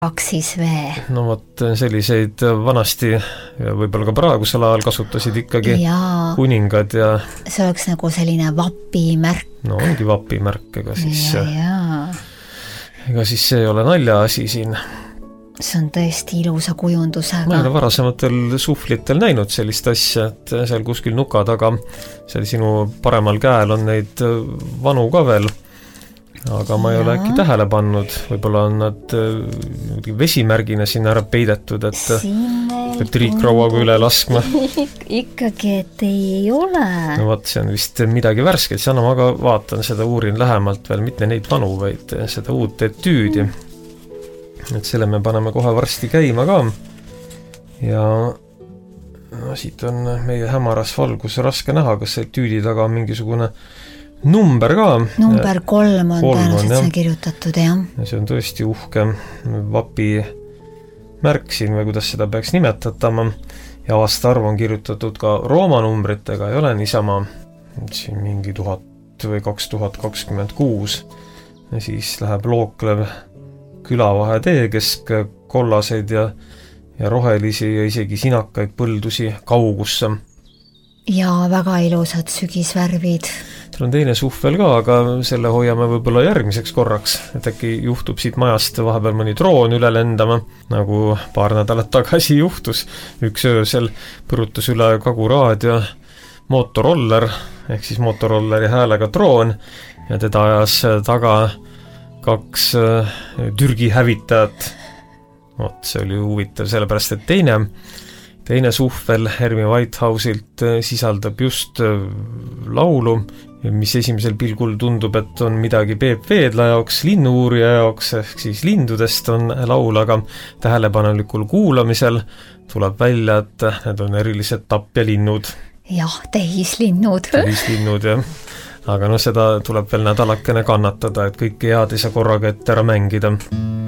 Paksis vee. No vot, selliseid vanasti ja võib-olla ka praegusel ajal kasutasid ikkagi kuningad ja see oleks nagu selline vapimärk. No ongi vapimärk, ega siis see ei ole naljaasi siin. See on tõesti ilusa kujundusega. Ma ei ole varasematel suhvlitel näinud sellist asja, et seal kuskil nuka taga, seal sinu paremal käel on neid vanu ka veel, aga ma ei ole äkki tähele pannud, võib-olla on nad vesimärgina sinna ära peidetud, et triikrauaga üle laskma. Ikkagi, et ei ole. No vaat, see on vist midagi värsket, see ma ka vaatan seda, uurin lähemalt veel, mitte neid vanu, vaid seda uut etüüdi. Et selle me paneme kohe varsti käima ka. Ja siit on meie hämaras valgus raske näha, kas etüüdi taga on mingisugune number ka. Number 3 on tõenäoliselt see kirjutatud, jah. Ja see on tõesti uhke vapi märk siin või kuidas seda peaks nimetatama. Ja aastaarv on kirjutatud ka Rooma numbritega, ei ole niisama siin mingi 1000 või 2026. Ja siis läheb looklev külavahetee kesk kollaseid ja rohelisi ja isegi sinakaid põldusi kaugusse. Ja väga ilusad sügisvärvid. Seal on teine suhvel ka, aga selle hoiame võib-olla järgmiseks korraks, et äkki juhtub siit majast vahepeal mõni droon üle lendama, nagu paar nädalat tagasi juhtus. Üks öösel põrutas üle Kaguraadio Motoroller, ehk siis Motorolleri häälega droon ja teda ajas taga 2 Türgi hävitajat. See oli huvitav, sellepärast, et teine suhvel Hermi Whitehouse'ilt sisaldab just laulu, mis esimesel pilgul tundub, et on midagi Peep Veedla jaoks, linnu-uurija jaoks, ehk siis lindudest on laul, aga tähelepanelikul kuulamisel tuleb välja, et need on erilised tapjalinnud. Jah, tehislinnud. Tehislinnud, jah. Aga seda tuleb veel nädalakene kannatada, et kõike head ei saa korraga ette ära mängida.